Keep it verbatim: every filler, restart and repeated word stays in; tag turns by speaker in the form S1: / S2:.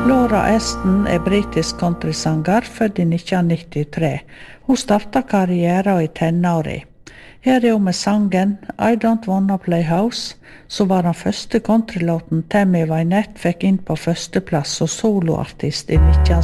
S1: Laura Aston er britisk countrysanger, født i nitten nittitre. Hun startet karrieren i tenåri. Her er hun med sangen I Don't Wanna Play House, som var den første countrylåten Tammy Wynette fikk inn på førsteplass som soloartist i nitten